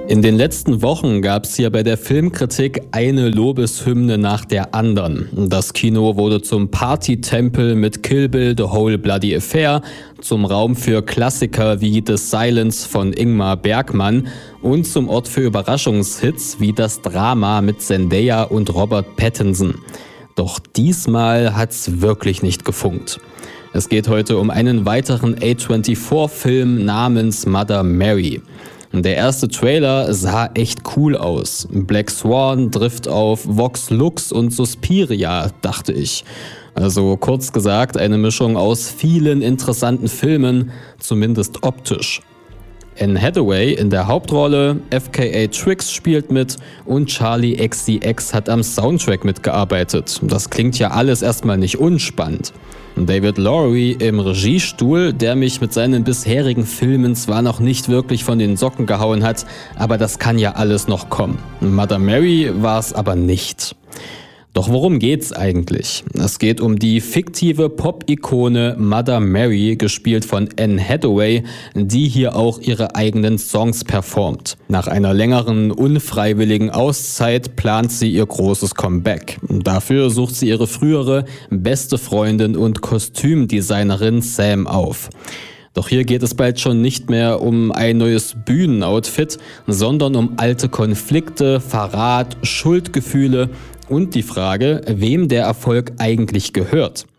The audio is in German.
In den letzten Wochen gab es hier bei der Filmkritik eine Lobeshymne nach der anderen. Das Kino wurde zum Partytempel mit Kill Bill The Whole Bloody Affair, zum Raum für Klassiker wie The Silence von Ingmar Bergman und zum Ort für Überraschungshits wie das Drama mit Zendaya und Robert Pattinson. Doch diesmal hat's wirklich nicht gefunkt. Es geht heute um einen weiteren A24-Film namens Mother Mary. Der erste Trailer sah echt cool aus. Black Swan trifft auf Vox Lux und Suspiria, dachte ich. Also kurz gesagt, eine Mischung aus vielen interessanten Filmen, zumindest optisch. Anne Hathaway in der Hauptrolle, FKA Twigs spielt mit und Charli XCX hat am Soundtrack mitgearbeitet. Das klingt ja alles erstmal nicht unspannend. David Lowery im Regiestuhl, der mich mit seinen bisherigen Filmen zwar noch nicht wirklich von den Socken gehauen hat, aber das kann ja alles noch kommen. Mother Mary war es aber nicht. Doch worum geht's eigentlich? Es geht um die fiktive Pop-Ikone Mother Mary, gespielt von Anne Hathaway, die hier auch ihre eigenen Songs performt. Nach einer längeren, unfreiwilligen Auszeit plant sie ihr großes Comeback. Dafür sucht sie ihre frühere beste Freundin und Kostümdesignerin Sam auf. Doch hier geht es bald schon nicht mehr um ein neues Bühnenoutfit, sondern um alte Konflikte, Verrat, Schuldgefühle und die Frage, wem der Erfolg eigentlich gehört.